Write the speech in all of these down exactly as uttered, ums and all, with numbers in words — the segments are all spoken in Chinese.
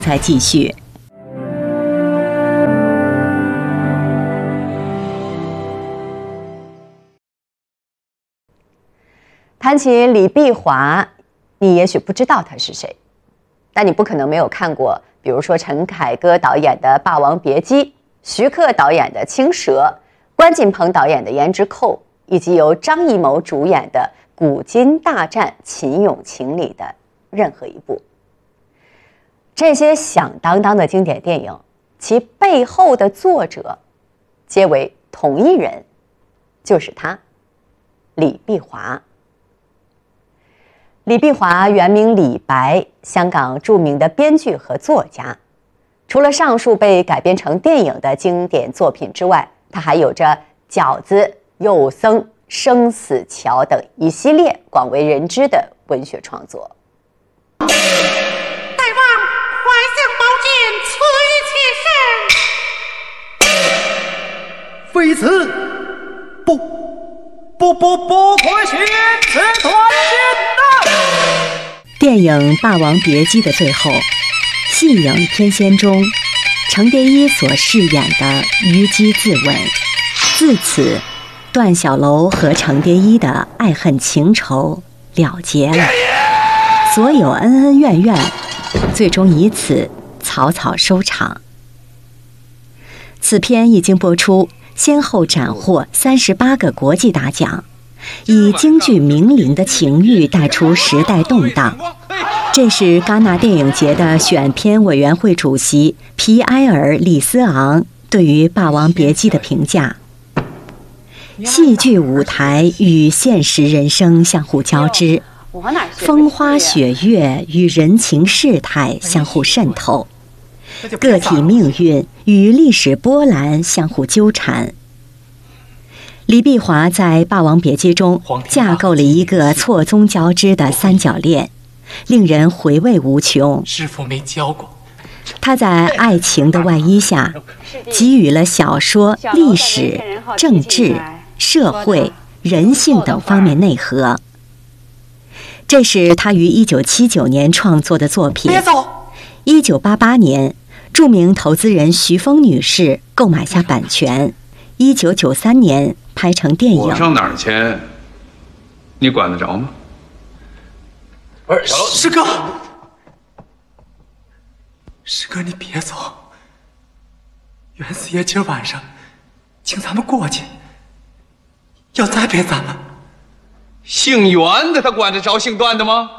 再继续。谈起李碧华，你也许不知道他是谁，但你不可能没有看过，比如说陈凯歌导演的《霸王别姬》，徐克导演的《青蛇》，关锦鹏导演的《胭脂扣》，以及由张艺谋主演的《古今大战秦俑情》里的任何一部。这些响当当的经典电影，其背后的作者皆为同一人，就是他，李碧华。李碧华原名李白，香港著名的编剧和作家。除了上述被改编成电影的经典作品之外，他还有着《饺子》《幼僧》《生死桥》等一系列广为人知的文学创作。 大王，快向宝剑催妾身！非此，不不不不可寻此断剑呐！ 电影《霸王别姬》的最后，戏影天仙中，程蝶衣所饰演的虞姬自刎。自此，段小楼和程蝶衣的爱恨情仇了结了，所有恩恩怨怨最终以此草草收场。此片一经播出，先后斩获三十八个国际大奖，以京剧名伶的情欲带出时代动荡。这是戛纳电影节的选片委员会主席皮埃尔·里斯昂对于《霸王别姬》的评价：戏剧舞台与现实人生相互交织，风花雪月与人情世态相互渗透，个体命运与历史波澜相互纠缠。李碧华在《霸王别姬》中架构了一个错综交织的三角恋，令人回味无穷。 师父没教过。 他在爱情的外衣下，给予了小说、历史、政治、社会、人性等方面内核。这是他于一九七九年创作的作品。 别走！ 一九八八年，著名投资人徐峰女士购买下版权。一九九三年拍成电影。 我上哪儿签，你管得着吗？ 不是，师哥，师哥你别走。袁四爷今儿晚上请咱们过去，要栽培咱们。 姓袁的他管得着姓段的吗？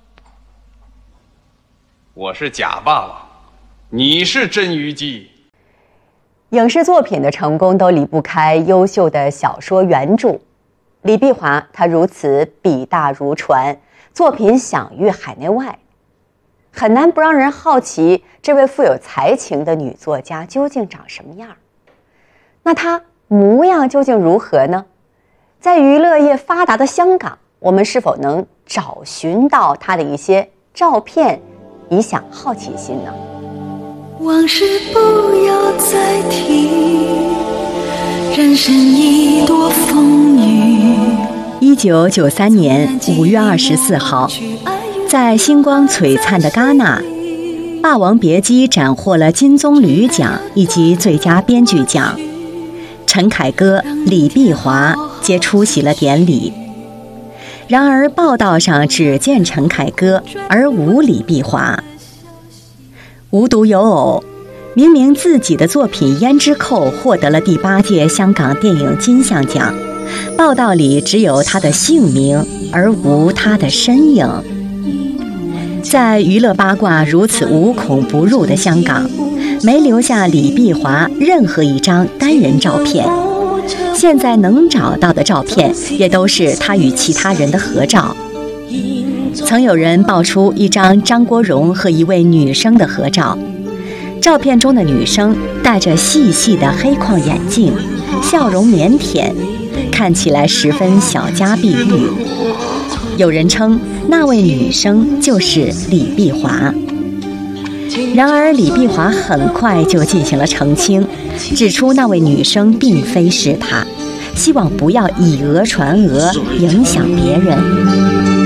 我是假霸王，你是真虞姬。 影视作品的成功都离不开优秀的小说原著。李碧华他如此笔大如船，作品享誉海内外，很难不让人好奇这位富有才情的女作家究竟长什么样。那她模样究竟如何呢？在娱乐业发达的香港，我们是否能找寻到她的一些照片，以享好奇心呢？ 往事不要再提，人生一朵风雨。 一九九三年五月二十四号，在星光璀璨的戛纳，《霸王别姬》斩获了金棕榈奖以及最佳编剧奖。陈凯歌、李碧华皆出席了典礼。然而报道上只见陈凯歌，而无李碧华。无独有偶，明明自己的作品《胭脂扣》获得了第八届香港电影金像奖，报道里只有他的姓名，而无他的身影。在娱乐八卦如此无孔不入的香港，没留下李碧华任何一张单人照片。现在能找到的照片，也都是他与其他人的合照。曾有人爆出一张张国荣和一位女生的合照，照片中的女生戴着细细的黑框眼镜，笑容腼腆，看起来十分小家碧玉。有人称那位女生就是李碧华。然而李碧华很快就进行了澄清，指出那位女生并非是她，希望不要以讹传讹，影响别人。